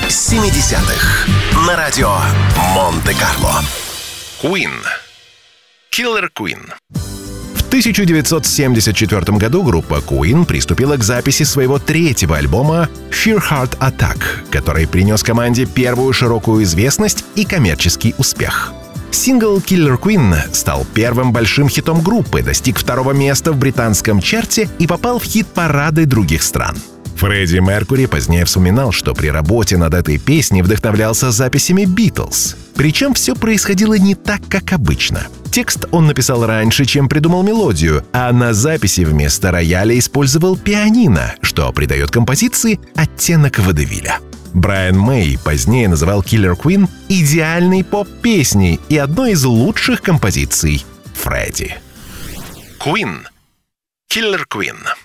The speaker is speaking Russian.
70-х на радио Монте-Карло. Queen. Killer Queen. В 1974 году группа Queen приступила к записи своего третьего альбома Sheer Heart Attack, который принес команде первую широкую известность и коммерческий успех. Сингл Killer Queen стал первым большим хитом группы, достиг второго места в британском чарте и попал в хит-парады других стран. Фредди Меркьюри позднее вспоминал, что при работе над этой песней вдохновлялся записями Битлз. Причем все происходило не так, как обычно. Текст он написал раньше, чем придумал мелодию, а на записи вместо рояля использовал пианино, что придает композиции оттенок водевиля. Брайан Мэй позднее называл Killer Queen идеальной поп-песней и одной из лучших композиций Фредди. Queen. Killer Queen.